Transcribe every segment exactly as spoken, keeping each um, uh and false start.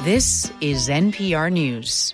This is N P R News.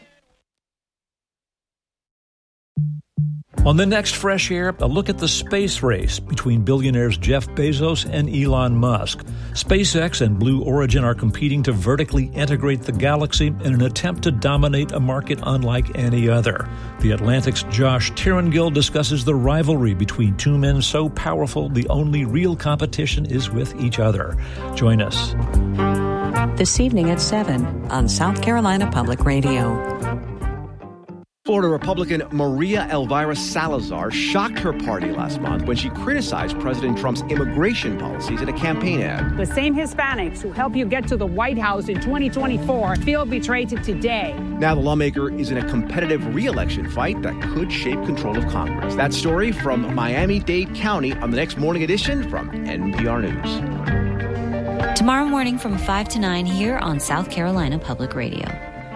On the next Fresh Air, a look at the space race between billionaires Jeff Bezos and Elon Musk. SpaceX and Blue Origin are competing to vertically integrate the galaxy in an attempt to dominate a market unlike any other. The Atlantic's Josh Tirangill discusses the rivalry between two men so powerful the only real competition is with each other. Join us. This evening at seven on South Carolina Public Radio. Florida Republican Maria Elvira Salazar shocked her party last month when she criticized President Trump's immigration policies in a campaign ad. The same Hispanics who helped you get to the White House in twenty twenty-four feel betrayed today. Now the lawmaker is in a competitive re-election fight that could shape control of Congress. That story from Miami-Dade County on the next morning edition from N P R News. Tomorrow morning from five to nine here on South Carolina Public Radio.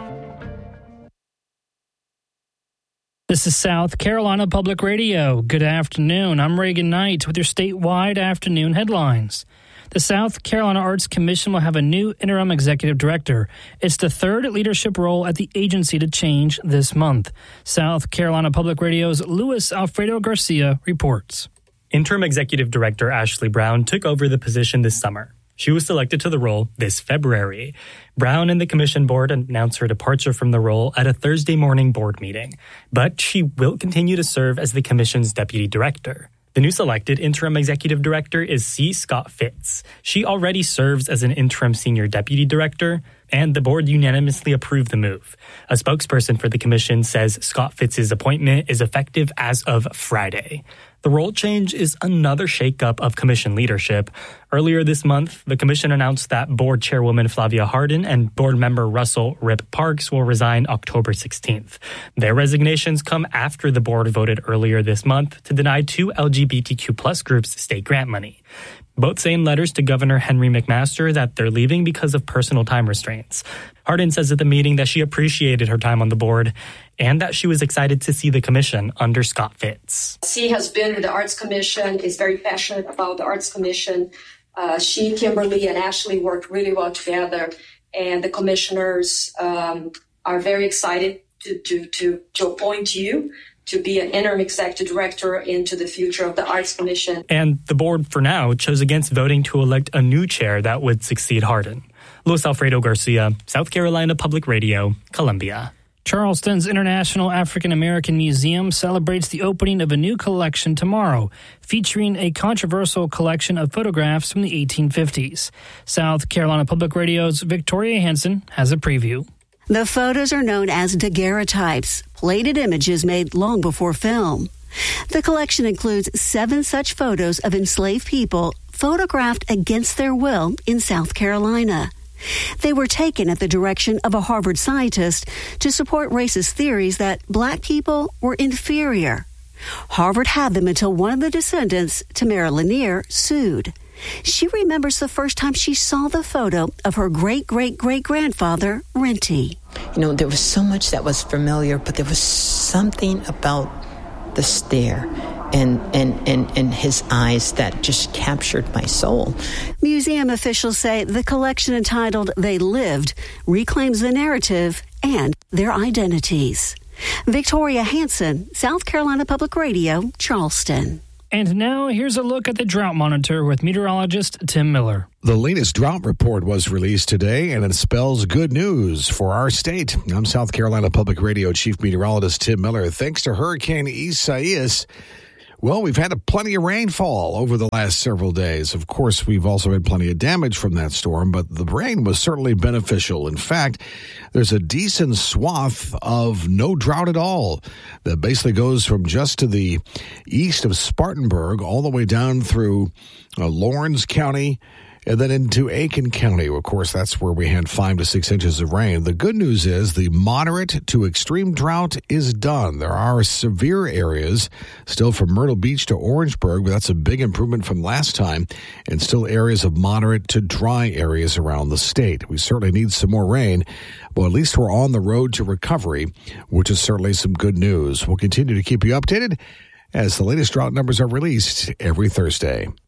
This is South Carolina Public Radio. Good afternoon. I'm Reagan Knight with your statewide afternoon headlines. The South Carolina Arts Commission will have a new interim executive director. It's the third leadership role at the agency to change this month. South Carolina Public Radio's Luis Alfredo Garcia reports. Interim executive director Ashley Brown took over the position this summer. She was selected to the role this February. Brown and the commission board announced her departure from the role at a Thursday morning board meeting, but she will continue to serve as the commission's deputy director. The new selected interim executive director is C. Scott Fitz. She already serves as an interim senior deputy director, and the board unanimously approved the move. A spokesperson for the commission says Scott Fitz's appointment is effective as of Friday. The role change is another shakeup of commission leadership. Earlier this month, the commission announced that board chairwoman Flavia Hardin and board member Russell Rip Parks will resign October sixteenth. Their resignations come after the board voted earlier this month to deny two L G B T Q plus groups state grant money. Both say in letters to Governor Henry McMaster that they're leaving because of personal time restraints. Hardin says at the meeting that she appreciated her time on the board and that she was excited to see the commission under Scott Fitz. C has been with the Arts Commission, is very passionate about the Arts Commission. Uh, she, Kimberly, and Ashley worked really well together, and the commissioners um, are very excited to, to, to, to appoint you to be an interim executive director into the future of the Arts Commission. And the board, for now, chose against voting to elect a new chair that would succeed Hardin. Luis Alfredo Garcia, South Carolina Public Radio, Columbia. Charleston's International African American Museum celebrates the opening of a new collection tomorrow, featuring a controversial collection of photographs from the eighteen fifties. South Carolina Public Radio's Victoria Hansen has a preview. The photos are known as daguerreotypes, plated images made long before film. The collection includes seven such photos of enslaved people photographed against their will in South Carolina. They were taken at the direction of a Harvard scientist to support racist theories that black people were inferior. Harvard had them until one of the descendants, Tamara Lanier, sued. She remembers the first time she saw the photo of her great-great-great-grandfather, Renty. You know, there was so much that was familiar, but there was something about the stare and, and, and, and his eyes that just captured my soul. Museum officials say the collection entitled They Lived reclaims the narrative and their identities. Victoria Hansen, South Carolina Public Radio, Charleston. And now here's a look at the drought monitor with meteorologist Tim Miller. The latest drought report was released today, and it spells good news for our state. I'm South Carolina Public Radio Chief Meteorologist Tim Miller. Thanks to Hurricane Isaias, well, we've had a plenty of rainfall over the last several days. Of course, we've also had plenty of damage from that storm, but the rain was certainly beneficial. In fact, there's a decent swath of no drought at all that basically goes from just to the east of Spartanburg all the way down through uh, Lawrence County and then into Aiken County. Of course, that's where we had five to six inches of rain. The good news is the moderate to extreme drought is done. There are severe areas still from Myrtle Beach to Orangeburg, but that's a big improvement from last time, and still areas of moderate to dry areas around the state. We certainly need some more rain, but at least we're on the road to recovery, which is certainly some good news. We'll continue to keep you updated as the latest drought numbers are released every Thursday.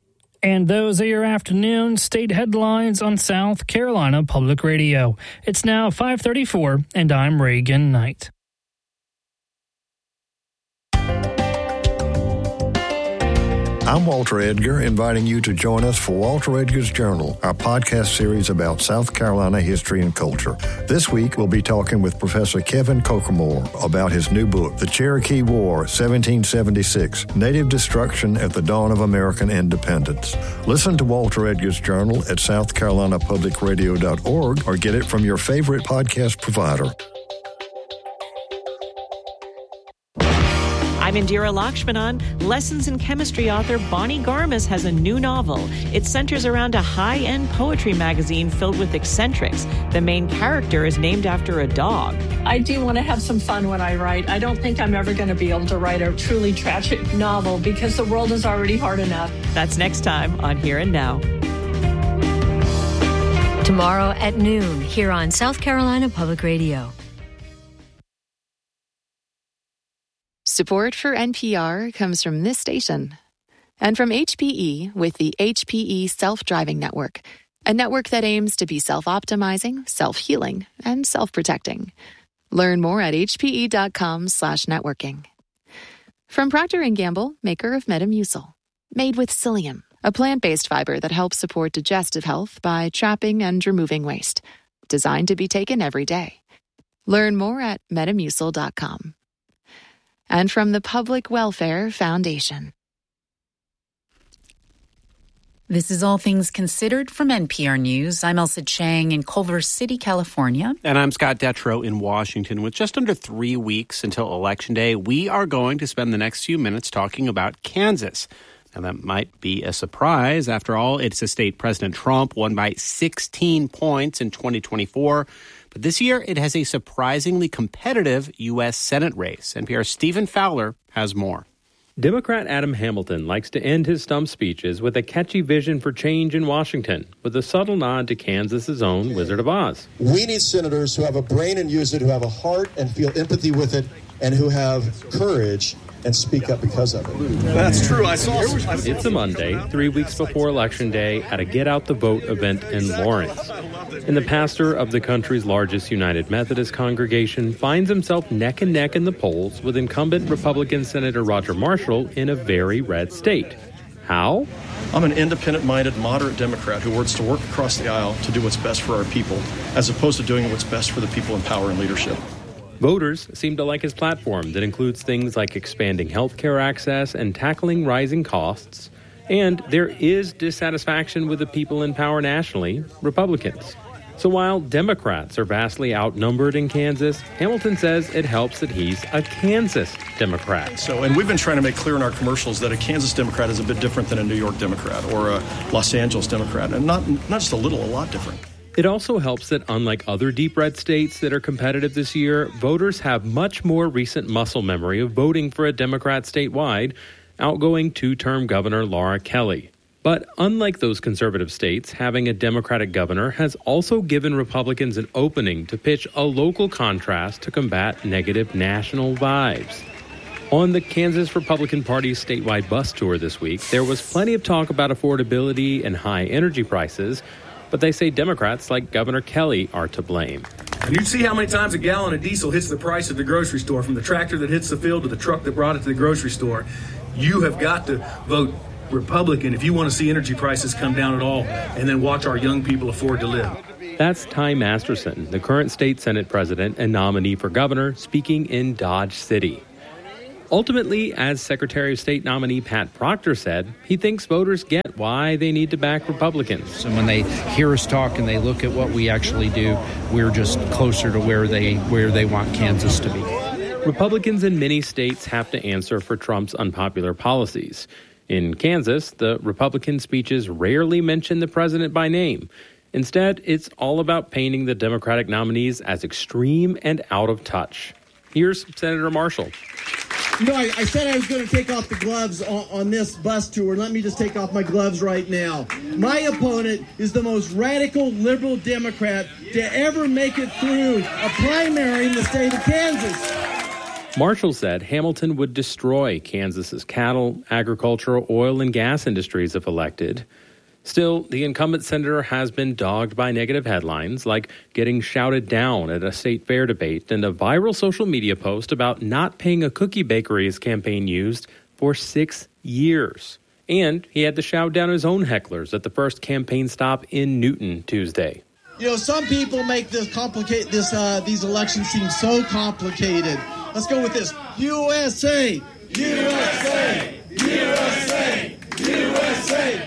And those are your afternoon state headlines on South Carolina Public Radio. It's now five thirty-four, and I'm Reagan Knight. I'm Walter Edgar, inviting you to join us for Walter Edgar's Journal, our podcast series about South Carolina history and culture. This week, we'll be talking with Professor Kevin Kokermoore about his new book, The Cherokee War, seventeen seventy-six, Native Destruction at the Dawn of American Independence. Listen to Walter Edgar's Journal at south carolina public radio dot org or get it from your favorite podcast provider. I'm Indira Lakshmanan. Lessons in Chemistry author Bonnie Garmus has a new novel. It centers around a high-end poetry magazine filled with eccentrics. The main character is named after a dog. I do want to have some fun when I write. I don't think I'm ever going to be able to write a truly tragic novel because the world is already hard enough. That's next time on Here and Now. Tomorrow at noon here on South Carolina Public Radio. Support for N P R comes from this station and from H P E with the H P E Self-Driving Network, a network that aims to be self-optimizing, self-healing, and self-protecting. Learn more at hpe.com slash networking. From Procter and Gamble, maker of Metamucil, made with psyllium, a plant-based fiber that helps support digestive health by trapping and removing waste, designed to be taken every day. Learn more at metamucil dot com. And from the Public Welfare Foundation. This is All Things Considered from N P R News. I'm Elsa Chang in Culver City, California. And I'm Scott Detrow in Washington. With just under three weeks until Election Day, we are going to spend the next few minutes talking about Kansas. Now, that might be a surprise. After all, it's a state President Trump won by sixteen points in twenty twenty-four. But this year, it has a surprisingly competitive U S Senate race. N P R's Stephen Fowler has more. Democrat Adam Hamilton likes to end his stump speeches with a catchy vision for change in Washington, with a subtle nod to Kansas's own Wizard of Oz. We need senators who have a brain and use it, who have a heart and feel empathy with it, and who have courage and speak up because of it. That's true. I saw. It's a Monday, three weeks before Election Day, at a Get Out the Vote event in Lawrence. And the pastor of the country's largest United Methodist congregation finds himself neck and neck in the polls with incumbent Republican Senator Roger Marshall in a very red state. How? I'm an independent-minded, moderate Democrat who wants to work across the aisle to do what's best for our people, as opposed to doing what's best for the people in power and leadership. Voters seem to like his platform that includes things like expanding health care access and tackling rising costs. And there is dissatisfaction with the people in power nationally, Republicans. So while Democrats are vastly outnumbered in Kansas, Hamilton says it helps that he's a Kansas Democrat. So, and we've been trying to make clear in our commercials that a Kansas Democrat is a bit different than a New York Democrat or a Los Angeles Democrat, and not not just a little, a lot different. It also helps that unlike other deep red states that are competitive this year, voters have much more recent muscle memory of voting for a Democrat statewide, outgoing two-term Governor Laura Kelly. But unlike those conservative states, having a Democratic governor has also given Republicans an opening to pitch a local contrast to combat negative national vibes. On the Kansas Republican Party's statewide bus tour this week, there was plenty of talk about affordability and high energy prices, but they say Democrats like Governor Kelly are to blame. And you see how many times a gallon of diesel hits the price at the grocery store, from the tractor that hits the field to the truck that brought it to the grocery store. You have got to vote Republican if you want to see energy prices come down at all, and then watch our young people afford to live. That's Ty Masterson, the current state Senate president and nominee for governor, speaking in Dodge City. Ultimately, as Secretary of State nominee Pat Proctor said, he thinks voters get why they need to back Republicans. And when they hear us talk and they look at what we actually do, we're just closer to where they where they want Kansas to be. Republicans in many states have to answer for Trump's unpopular policies. In Kansas, the Republican speeches rarely mention the president by name. Instead, it's all about painting the Democratic nominees as extreme and out of touch. Here's Senator Marshall. You know, I, I said I was going to take off the gloves on, on this bus tour. Let me just take off my gloves right now. My opponent is the most radical liberal Democrat to ever make it through a primary in the state of Kansas. Marshall said Hamilton would destroy Kansas's cattle, agricultural, oil, and gas industries if elected. Still, the incumbent senator has been dogged by negative headlines like getting shouted down at a state fair debate and a viral social media post about not paying a cookie bakery his campaign used for six years. And he had to shout down his own hecklers at the first campaign stop in Newton Tuesday. You know, some people make this complicate this uh, these elections seem so complicated. Let's go with this. U S A! U S A! U S A! U S A!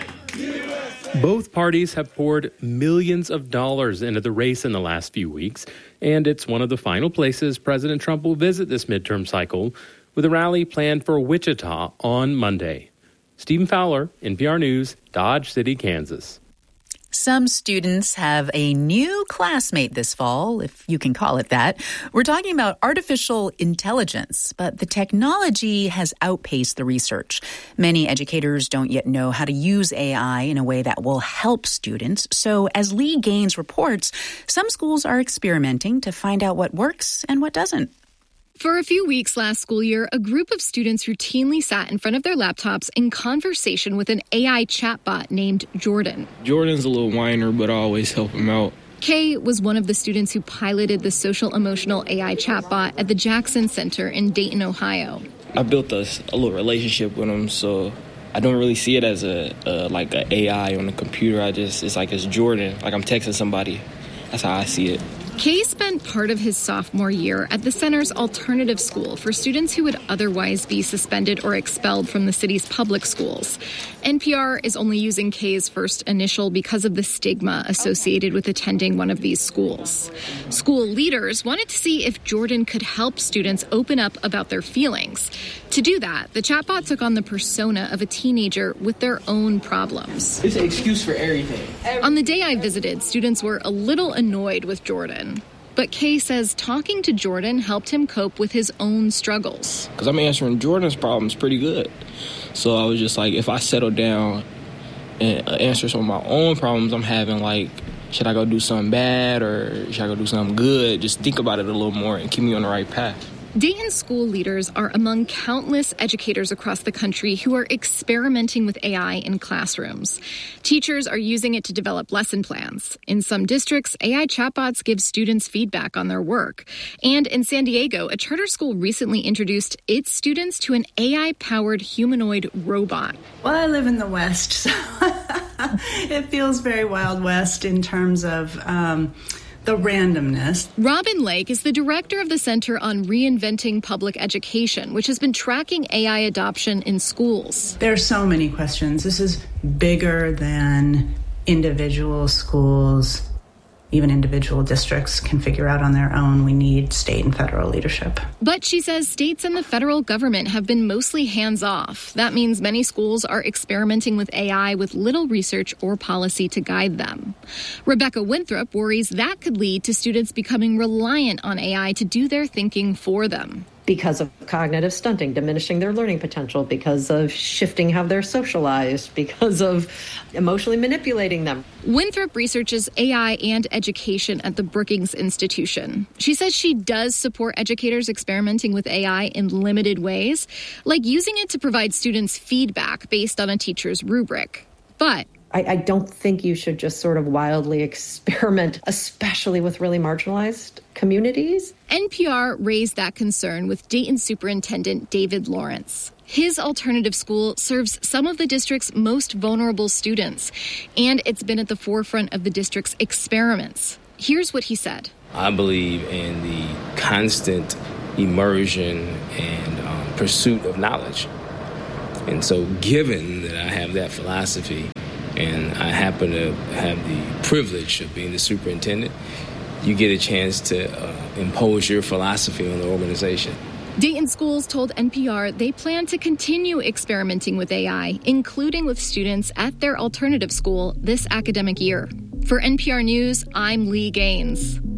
Both parties have poured millions of dollars into the race in the last few weeks, and it's one of the final places President Trump will visit this midterm cycle, with a rally planned for Wichita on Monday. Stephen Fowler, N P R News, Dodge City, Kansas. Some students have a new classmate this fall, if you can call it that. We're talking about artificial intelligence, but the technology has outpaced the research. Many educators don't yet know how to use A I in a way that will help students. So as Lee Gaines reports, some schools are experimenting to find out what works and what doesn't. For a few weeks last school year, a group of students routinely sat in front of their laptops in conversation with an A I chatbot named Jordan. Jordan's a little whiner, but I always help him out. Kay was one of the students who piloted the social-emotional A I chatbot at the Jackson Center in Dayton, Ohio. I built a, a little relationship with him, so I don't really see it as a, a like an A I on the computer. I just, it's like it's Jordan, like I'm texting somebody. That's how I see it. Kay spent part of his sophomore year at the center's alternative school for students who would otherwise be suspended or expelled from the city's public schools. N P R is only using Kay's first initial because of the stigma associated with attending one of these schools. School leaders wanted to see if Jordan could help students open up about their feelings. To do that, the chatbot took on the persona of a teenager with their own problems. It's an excuse for everything. On the day I visited, students were a little annoyed with Jordan. But Kay says talking to Jordan helped him cope with his own struggles. Because I'm answering Jordan's problems pretty good. So I was just like, if I settle down and answer some of my own problems I'm having, like, should I go do something bad or should I go do something good? Just think about it a little more and keep me on the right path. Dayton school leaders are among countless educators across the country who are experimenting with A I in classrooms. Teachers are using it to develop lesson plans. In some districts, A I chatbots give students feedback on their work. And in San Diego, a charter school recently introduced its students to an A I-powered humanoid robot. Well, I live in the West, so it feels very Wild West in terms of Um, the randomness. Robin Lake is the director of the Center on Reinventing Public Education, which has been tracking A I adoption in schools. There are so many questions. This is bigger than individual schools, even individual districts can figure out on their own. We need state and federal leadership. But she says states and the federal government have been mostly hands-off. That means many schools are experimenting with A I with little research or policy to guide them. Rebecca Winthrop worries that could lead to students becoming reliant on A I to do their thinking for them. Because of cognitive stunting, diminishing their learning potential, because of shifting how they're socialized, because of emotionally manipulating them. Winthrop researches A I and education at the Brookings Institution. She says she does support educators experimenting with A I in limited ways, like using it to provide students feedback based on a teacher's rubric. But I, I don't think you should just sort of wildly experiment, especially with really marginalized communities. N P R raised that concern with Dayton Superintendent David Lawrence. His alternative school serves some of the district's most vulnerable students, and it's been at the forefront of the district's experiments. Here's what he said. I believe in the constant immersion and um, pursuit of knowledge. And so given that I have that philosophy, and I happen to have the privilege of being the superintendent, you get a chance to uh, impose your philosophy on the organization. Dayton schools told N P R they plan to continue experimenting with A I, including with students at their alternative school this academic year. For N P R News, I'm Lee Gaines.